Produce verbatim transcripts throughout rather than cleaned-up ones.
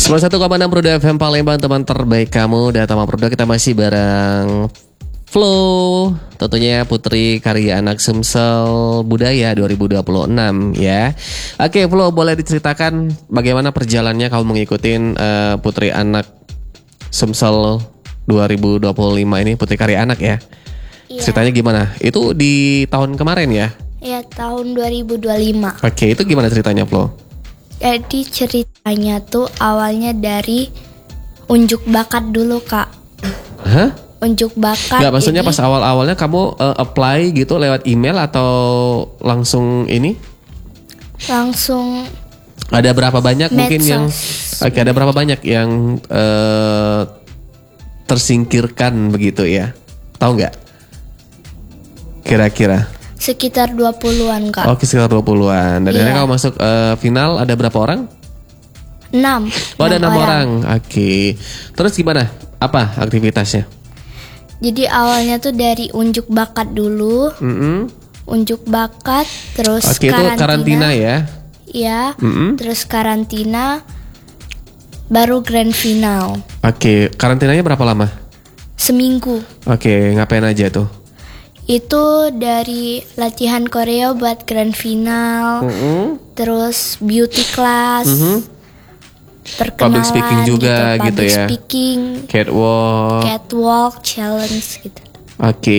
sembilan puluh satu koma enam Produk F M Palembang, teman terbaik kamu. Dan Tama Produk kita masih bareng Flow, tentunya Putri Karya Anak Sumsel Budaya dua ribu dua puluh enam ya. Oke Flow, boleh diceritakan bagaimana perjalannya kamu mengikuti uh, Putri Anak Sumsel dua ribu dua puluh lima ini, Putri Karya Anak ya? Iya. Ceritanya gimana? Itu di tahun kemarin ya? Iya, tahun dua ribu dua puluh lima. Oke, itu gimana ceritanya Flow? Jadi ceritanya tuh awalnya dari unjuk bakat dulu Kak. Hah? Unjuk bakat. Gak, maksudnya ini, pas awal-awalnya kamu uh, apply gitu lewat email atau langsung ini? Langsung. Ada berapa banyak medsos. Mungkin yang Oke, ada berapa banyak yang uh, tersingkirkan begitu ya? Tahu nggak? Kira-kira? Sekitar dua puluhan Kak. Oke, sekitar dua puluhan. Dan akhirnya iya. kamu masuk uh, final, ada berapa orang? enam. Oh, ada enam orang. orang. Oke. Terus gimana? Apa aktivitasnya? Jadi awalnya tuh dari unjuk bakat dulu. Mm-hmm. Unjuk bakat, terus Oke, karantina. Itu karantina ya? Iya. Mm-hmm. Terus karantina, baru grand final. Oke, karantinanya berapa lama? Seminggu. Oke, ngapain aja tuh? Itu dari latihan koreo buat grand final, mm-hmm. terus beauty class, mm-hmm. perkenalan, public speaking juga gitu, gitu public ya, speaking, catwalk, catwalk challenge gitu. Oke,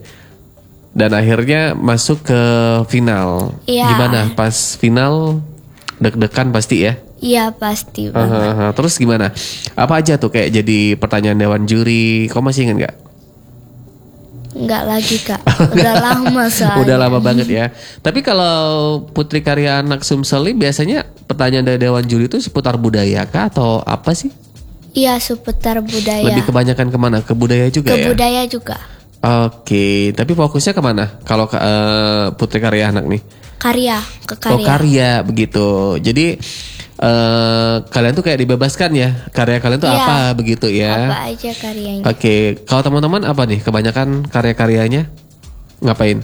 dan akhirnya masuk ke final. Iya. Gimana pas final? Deg-degan pasti ya? Iya pasti banget. Uh-huh. Terus gimana? Apa aja tuh kayak jadi pertanyaan dewan juri? Kau masih ingat nggak? Enggak lagi Kak, udah lama soalnya. Udah lama banget ya. Tapi kalau Putri Karya Anak Sumsel ini biasanya pertanyaan dari dewan juri itu seputar budaya kah atau apa sih? Iya, seputar budaya. Lebih kebanyakan kemana? Ke budaya juga Ke ya? Ke budaya juga. Oke, tapi fokusnya kemana? Kalau uh, Putri Karya Anak nih? Karya, ke karya. Oh, karya begitu. Jadi uh, kalian tuh kayak dibebaskan ya. Karya kalian tuh iya, apa begitu ya? Apa aja karyanya. Oke, kalau teman-teman apa nih kebanyakan karya-karyanya? Ngapain?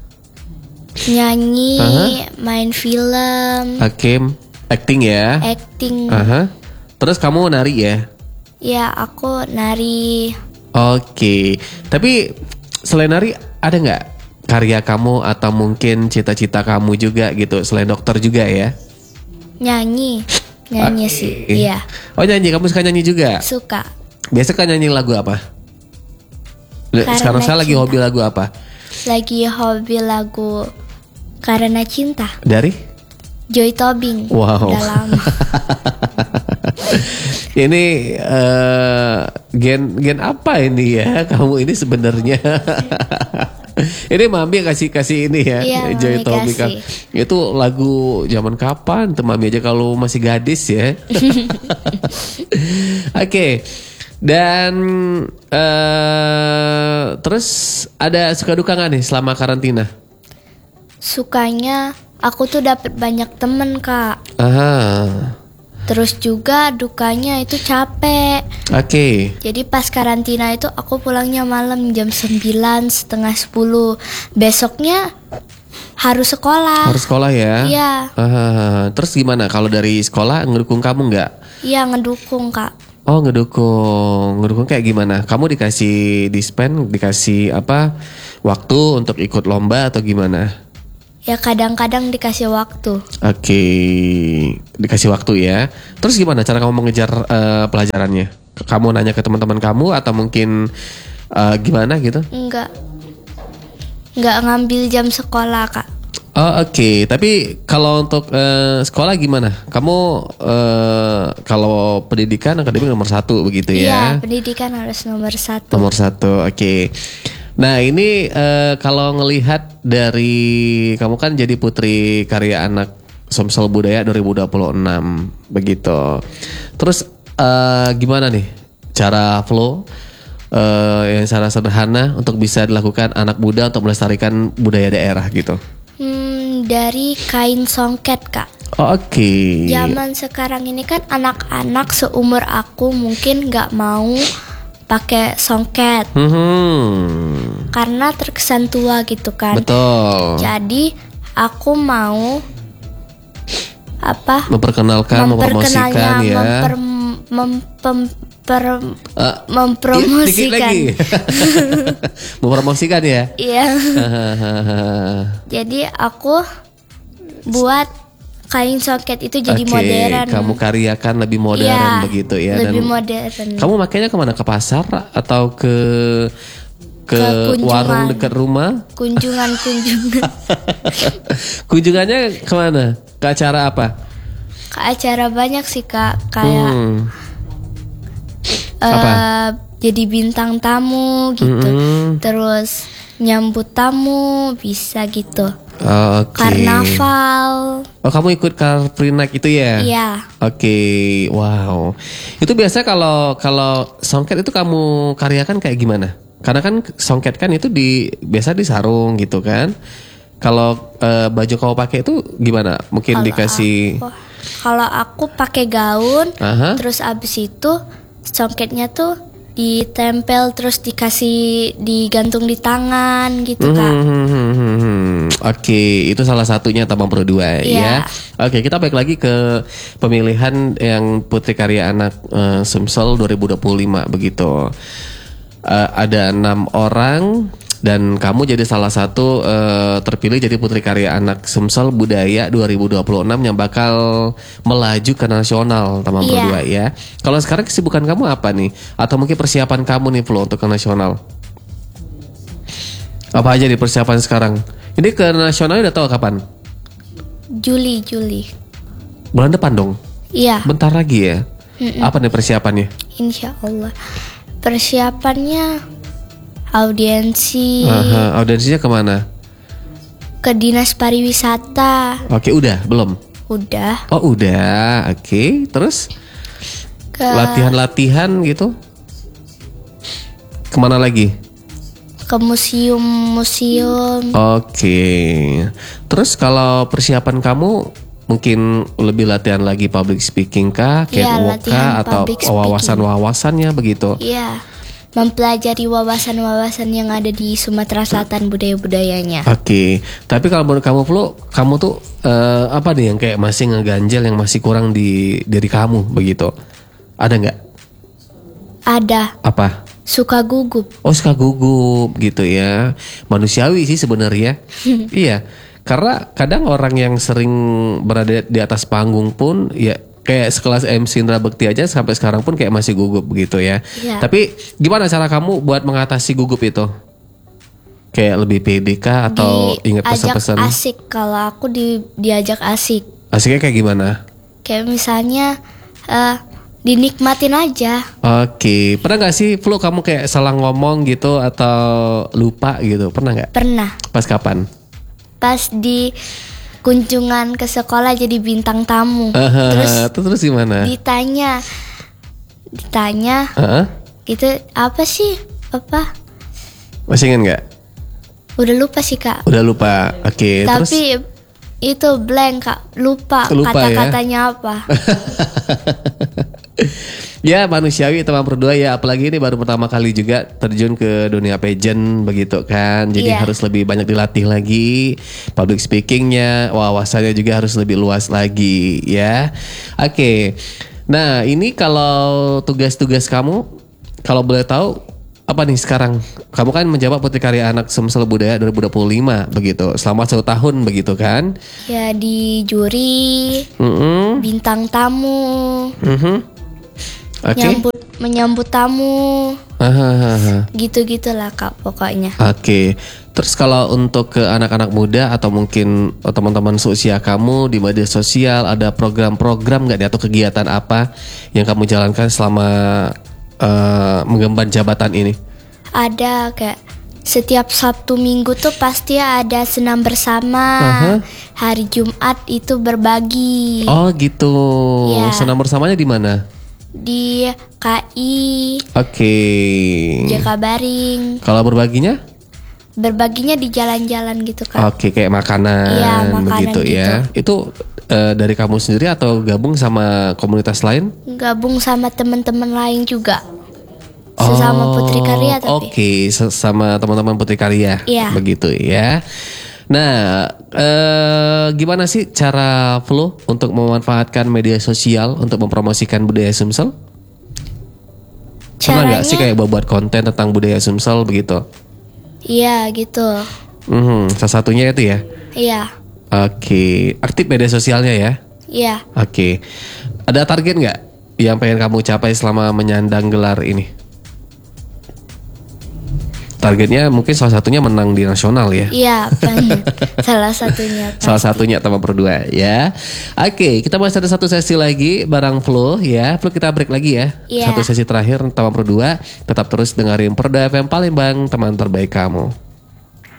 Nyanyi, uh-huh. main film. Oke, acting ya? Acting. Uh-huh. Terus kamu nari ya? Ya, aku nari. Oke, tapi selain nari ada nggak karya kamu atau mungkin cita-cita kamu juga gitu selain dokter juga ya? Nyanyi, nyanyi okay. sih, iya. Oh nyanyi, kamu suka nyanyi juga? Suka. Biasa kan nyanyi lagu apa? Karena Sekarang saya lagi cinta. hobi lagu apa? Lagi hobi lagu Karena Cinta. Dari? Joy Tobing. Wow. Udah lama. Ini uh, gen gen apa ini ya? Kamu ini sebenarnya. Ini Mami kasih kasih ini ya, iya, Joy Tobing. Itu lagu zaman kapan tuh Mami aja kalau masih gadis ya. Oke. Okay. Dan uh, terus ada suka duka gak nih selama karantina? Sukanya aku tuh dapet banyak temen Kak. Aha. Terus juga dukanya itu capek. Oke. Okay. Jadi pas karantina itu aku pulangnya malam jam sembilan, setengah sepuluh. Besoknya harus sekolah. Harus sekolah ya? Iya. Aha. Terus gimana kalau dari sekolah ngedukung kamu nggak? Iya, ngedukung Kak. Oh, ngedukung. Ngedukung kayak gimana? Kamu dikasih dispen, dikasih apa? Waktu untuk ikut lomba atau gimana? Ya kadang-kadang dikasih waktu. Oke, dikasih waktu ya. Terus gimana cara kamu mengejar uh, pelajarannya? Kamu nanya ke teman-teman kamu atau mungkin uh, gimana gitu? Enggak, enggak ngambil jam sekolah Kak. Oh oke, okay. Tapi kalau untuk uh, sekolah gimana? Kamu uh, kalau pendidikan akademik nomor satu begitu ya? Iya, pendidikan harus nomor satu. Nomor satu, oke. Okay. Nah ini uh, kalau ngelihat dari kamu kan jadi Putri Karya Anak Sumsel Budaya dua ribu dua puluh enam begitu. Terus uh, gimana nih cara Flow uh, yang secara sederhana untuk bisa dilakukan anak muda untuk melestarikan budaya daerah gitu? Hmm, dari kain songket Kak. Oh, oke. Okay. Zaman sekarang ini kan anak-anak seumur aku mungkin nggak mau pakai songket. Hmm. Karena terkesan tua gitu kan. Betul. Jadi aku mau apa? Memperkenalkan, mempromosikan ya. Memper, mempem, per, Uh, mempromosikan. Dikit lagi. Mempromosikan ya. Iya. Jadi aku buat kain songket itu jadi Oke, modern. kamu karyakan lebih modern Iya, begitu ya. lebih Dan modern. kamu makanya kemana? Ke pasar atau ke ke, Ke kunjungan. warung dekat rumah? Kunjungan-kunjungan. Kunjungannya kemana? Ke acara apa? Ke acara banyak sih Kak, kayak Hmm. eh, Apa? jadi bintang tamu gitu. Mm-mm. Terus nyambut tamu bisa gitu. Oh, oke. Karnaval. Oh, kamu ikut Car Free Night itu ya? Iya. Oke, wow. Itu biasa kalau kalau songket itu kamu karyakan kayak gimana? Karena kan songket kan itu di biasa di sarung gitu kan. Kalau eh, baju kamu pakai itu gimana? Mungkin Kalau dikasih. aku- Kalau aku pakai gaun, Aha. terus abis itu songketnya tuh ditempel terus dikasih digantung di tangan gitu Kak. Hmm, hmm, hmm, hmm, hmm. Oke, itu salah satunya Tabang Pro dua ya. Iya. Oke, kita balik lagi ke pemilihan yang Putri Karya Anak eh, Sumsel dua ribu dua puluh lima begitu. Eh, ada enam orang dan kamu jadi salah satu eh, terpilih jadi Putri Karya Anak Sumsel Budaya dua ribu dua puluh enam yang bakal melaju ke nasional Taman Pro Iya. dua ya. Kalau sekarang kesibukan kamu apa nih? Atau mungkin persiapan kamu nih Flo untuk ke nasional? Apa aja nih persiapan sekarang? Ini ke nasional udah tahu kapan? Juli, Juli. Bulan depan dong. Iya, Bentar lagi ya. Apa nih persiapannya? insya Allah. Persiapannya audiensi Aha, audiensinya kemana? ke Dinas Pariwisata. Oke, udah belum? Udah Oh udah, oke. Terus ke latihan-latihan gitu? Kemana lagi? ke museum-museum. Oke. Terus kalau persiapan kamu mungkin lebih latihan lagi public speaking kah, Iya, catwalk latihan kah, atau public speaking. wawasan-wawasannya begitu? Iya, mempelajari wawasan-wawasan yang ada di Sumatera Selatan budaya-budayanya. Oke, tapi kalau menurut kamu Flo, kamu tuh eh, apa nih yang kayak masih ngeganjel, yang masih kurang di diri kamu begitu? Ada nggak? Ada Apa? suka gugup. Oh suka gugup gitu ya. Manusiawi sih sebenarnya. Iya. Karena kadang orang yang sering berada di atas panggung pun ya kayak sekelas M C Indra Bekti aja sampai sekarang pun kayak masih gugup gitu ya. Iya. Tapi gimana cara kamu buat mengatasi gugup itu? Kayak lebih pede kah atau ingat Diajak pesan-pesan? asik, kalau aku di, diajak asik. Asiknya kayak gimana? Kayak misalnya eh, dinikmatin aja. Oke, pernah gak sih Flo kamu kayak salah ngomong gitu atau lupa gitu? Pernah nggak? Pernah Pas kapan? pas di kunjungan ke sekolah jadi bintang tamu. Terus Terus terus gimana? ditanya ditanya Heeh. gitu, apa sih apa Masih ingat nggak? udah lupa sih Kak, Udah lupa. Oke, terus tapi itu blank Kak, lupa, Lupa ya? kata-katanya apa. ya manusiawi teman berdua ya, apalagi ini baru pertama kali juga terjun ke dunia pageant begitu kan. Jadi Iya. harus lebih banyak dilatih lagi public speakingnya, wawasannya juga harus lebih luas lagi ya. Oke. Nah, ini kalau tugas-tugas kamu kalau boleh tahu apa nih sekarang? Kamu kan menjabat Putri Karya Anak Sumsel Budaya dua ribu dua puluh lima begitu. Selama satu tahun begitu kan? Ya di juri, Mm-mm. bintang tamu, Mhm. Oke. nyambut menyambut tamu, Ahahaha. gitu-gitulah Kak pokoknya. Oke, terus kalau untuk ke anak-anak muda atau mungkin teman-teman seusia kamu di media sosial, ada program-program nggak nih atau kegiatan apa yang kamu jalankan selama eh, mengemban jabatan ini? Ada kayak setiap Sabtu Minggu tuh pasti ada senam bersama. Aha. Hari Jumat itu berbagi Oh gitu. Iya. Senam bersamanya di mana? di K I Oke. Jaka Baring. Kalau berbaginya? Berbaginya di jalan-jalan gitu Kak. Oke, kayak makanan, Iya, makanan begitu ya. Itu eh, dari kamu sendiri atau gabung sama komunitas lain? Gabung sama teman-teman lain juga. Sesama Putri Karya tapi. Oke, sesama teman-teman Putri Karya. Iya. Begitu ya. Nah, eh, gimana sih cara Flo untuk memanfaatkan media sosial untuk mempromosikan budaya Sumsel? Pernah nggak sih Caranya- kayak buat konten tentang budaya Sumsel begitu? Iya gitu. Hmm, salah satunya itu ya. Iya. Oke, aktif media sosialnya ya. Iya. Oke, ada target nggak yang pengen kamu capai selama menyandang gelar ini? Targetnya mungkin salah satunya menang di nasional ya. Iya, pengen. Salah satunya. Salah satunya Tama berdua ya. Oke, kita masih ada satu sesi lagi bareng Flo ya. Flo, kita break lagi ya. Iya. Satu sesi terakhir Tama berdua. Tetap terus dengerin Perda F M Palembang, teman terbaik kamu.